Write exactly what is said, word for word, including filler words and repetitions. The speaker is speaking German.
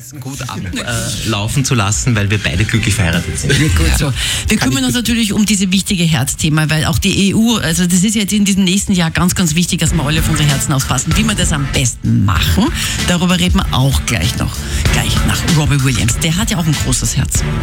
gut ablaufen äh, zu lassen, weil wir beide glücklich verheiratet sind. Gut so. Wir Kann kümmern uns natürlich um diese wichtige Herzthema, weil auch die E U, also das ist jetzt in diesem nächsten Jahr ganz, ganz wichtig, dass wir alle auf unsere Herzen aufpassen. Wie wir das am besten machen, darüber reden wir auch gleich noch. Gleich nach Robbie Williams. Der hat ja auch ein großes Herz.